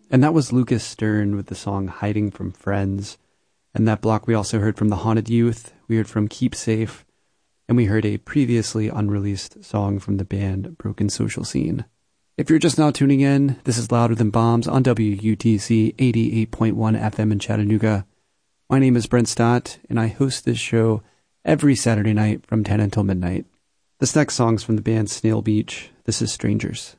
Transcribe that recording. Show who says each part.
Speaker 1: And that was Lucas Stern with the song Hiding from Friends. And that block we also heard from The Haunted Youth, we heard from Keep Safe, and we heard a previously unreleased song from the band Broken Social Scene. If you're just now tuning in, this is Louder Than Bombs on WUTC 88.1 FM in Chattanooga. My name is Brent Stott, and I host this show every Saturday night from 10 until midnight. This next song's from the band Snail Beach. This is Strangers.